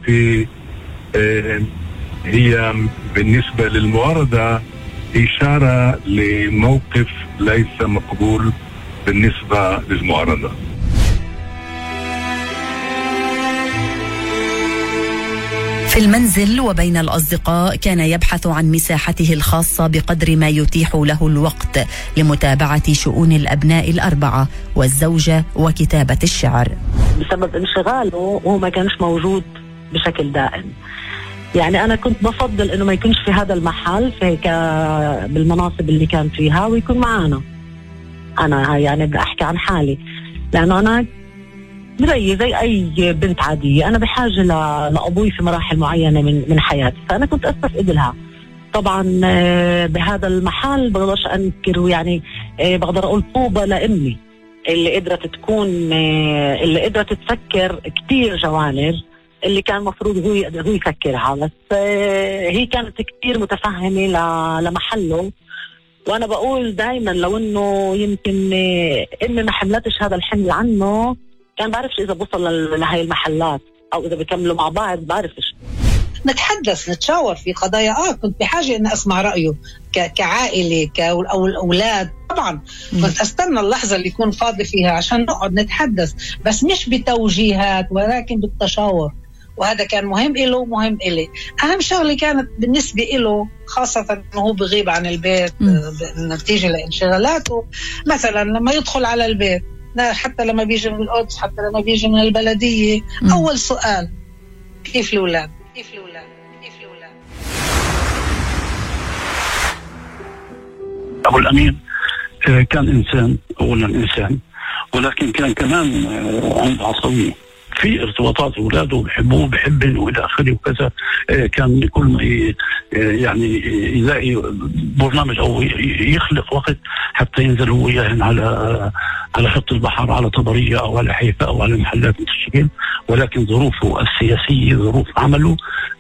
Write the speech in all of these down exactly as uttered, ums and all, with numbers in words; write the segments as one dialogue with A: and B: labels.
A: في آه هي بالنسبة للمعارضة إشارة لموقف ليس مقبول بالنسبة للمعارضة.
B: في المنزل وبين الأصدقاء كان يبحث عن مساحته الخاصة بقدر ما يتيح له الوقت لمتابعة شؤون الأبناء الأربعة والزوجة وكتابة الشعر.
C: بسبب انشغاله هو ما كانش موجود بشكل دائم. يعني أنا كنت بفضل إنه ما يكونش في هذا المحل في هيك بالمناصب اللي كان فيها ويكون معانا. أنا يعني بدي أحكي عن حالي، لأنه أنا زي زي أي بنت عادية، أنا بحاجة لأبوي في مراحل معينة من من حياتي، فأنا كنت أستفيد لها. طبعا بهذا المحل بقدرش أنكر، يعني بقدر أقول طوبة لأمي اللي قدرت تكون اللي قدرت تفكر كتير جوانب اللي كان مفروض هو هو يفكرها، بس هي كانت كتير متفهمة لمحله. وأنا بقول دايما لو إنه يمكن إمي ما حملتش هذا الحمل عنه كان بعرفش إذا بوصل لهاي المحلات أو إذا بيكملوا مع بعض، بعرفش.
D: نتحدث نتشاور في قضايا آه كنت بحاجة إن أسمع رأيه ك... كعائلة ك... أو الأولاد. طبعا كنت أستنى اللحظة اللي يكون فاضي فيها عشان نقعد نتحدث، بس مش بتوجيهات ولكن بالتشاور، وهذا كان مهم إله ومهم إلي. أهم شغلة كانت بالنسبة إله خاصة أنه هو بغيب عن البيت نتيجة لانشغالاته. مثلا لما يدخل على البيت، حتى لما بيجي من القدس، حتى لما بيجي من البلدية، م. أول سؤال كيف الأولاد؟ كيف الأولاد؟ كيف الأولاد؟
E: أبو الأمين كان إنسان، أولا إنسان، ولكن كان كمان عنده عصبية في ارتباطات أولاده، بحبوه بحبن وإلى آخره وكذا. كان كل ما يعني يلاقي برنامج أو يخلق وقت حتى ينزل هو وياهن على على خط البحر، على طبرية أو على حيفا أو على محلات متشكل، ولكن ظروفه السياسية ظروف عمله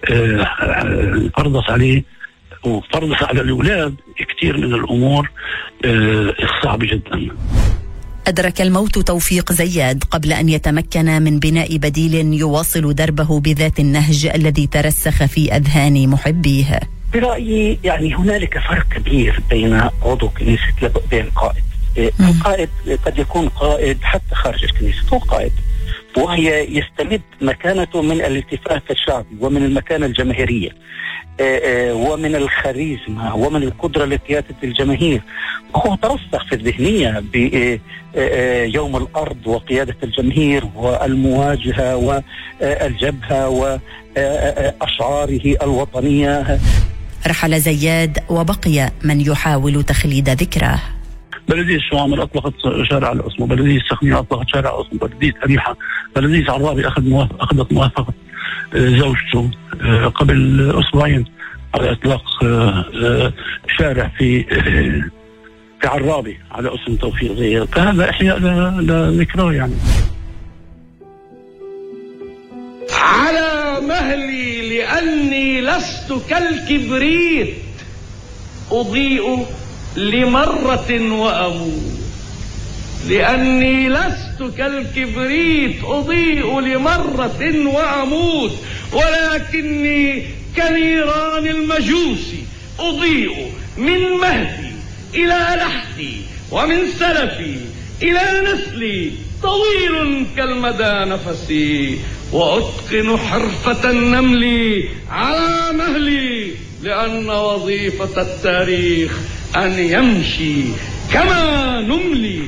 E: فرضت عليه وفرضت على الأولاد كثير من الأمور الصعبة جدا.
B: أدرك الموت توفيق زياد قبل أن يتمكن من بناء بديل يواصل دربه بذات النهج الذي ترسخ في أذهان محبيه.
F: برأيي يعني هنالك فرق كبير بين عضو كنيسة وبين قائد. القائد قد يكون قائد حتى خارج الكنيسة، هو قائد وهي يستمد مكانته من الالتفاف الشعبي ومن المكانة الجماهيرية ومن الخاريزما ومن القدرة لقيادة الجماهير، وهو ترسخ في الذهنية بيوم الأرض وقيادة الجماهير والمواجهة والجبهة وأشعاره الوطنية.
B: رحل زياد وبقي من يحاول تخليد ذكراه.
E: بلدية الشوامر أطلقت شارع على اسمه، بلدية السخنية أطلقت شارع على اسمه، بلدية أريحة، بلدية عرابي أخذ موافق أخذت موافقة زوجته قبل أسبوعين على إطلاق شارع في في عرابي على اسم توفيق زياد، فهذا إحياء لذكراه. يعني
G: على مهلي لأني لست كالكبريت أضيء لمرة وأموت، لأني لست كالكبريت أضيء لمرة وأموت، ولكني كنيران المجوس أضيء من مهدي إلى لحدي ومن سلفي إلى نسلي، طويل كالمدى نفسي وأتقن حرفة النمل على مهلي، لأن وظيفة التاريخ أن يمشي كما نملي.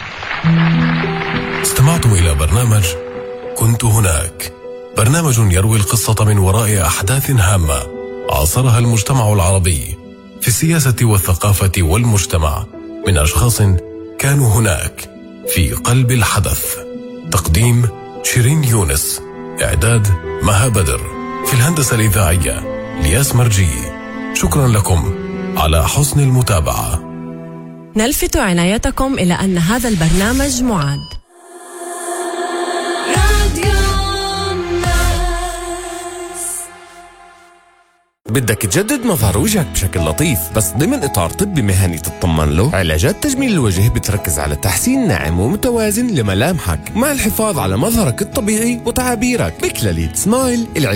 H: استمعتم إلى برنامج كنت هناك، برنامج يروي القصة من وراء أحداث هامة عاصرها المجتمع العربي في السياسة والثقافة والمجتمع من أشخاص كانوا هناك في قلب الحدث. تقديم شيرين يونس، إعداد مها بدر، في الهندسة الإذاعية لياس مرجي. شكرا لكم على حسن المتابعة.
I: نلفت عنايتكم إلى أن هذا البرنامج معاد.
J: بدك تجدد مظهر وجهك بشكل لطيف بس ضمن إطار طبي مهني تطمن له؟ علاجات تجميل الوجه بتركز على تحسين ناعم ومتوازن لملامحك مع الحفاظ على مظهرك الطبيعي وتعابيرك. بكلاليت سمايل